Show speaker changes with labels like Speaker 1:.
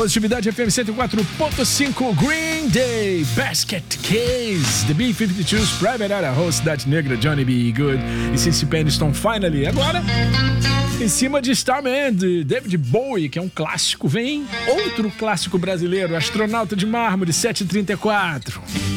Speaker 1: Positividade FM 104.5, Green Day, Basket Case, The B-52's Private Eye, host Cidade Negra, Johnny B. Good e Cici Peniston, Finally. Agora, em cima de Starman, de David Bowie, que é um clássico, vem outro clássico brasileiro, Astronauta de Mármore, 7h34.